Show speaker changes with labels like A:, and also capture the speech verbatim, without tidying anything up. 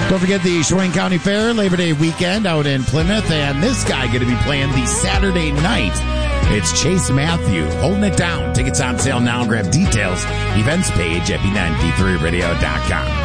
A: Don't forget the Sheboygan County Fair, Labor Day weekend out in Plymouth, and this guy going to be playing the Saturday night. It's Chase Matthew holding it down. Tickets on sale now. Grab details, events page at B ninety-three radio dot com.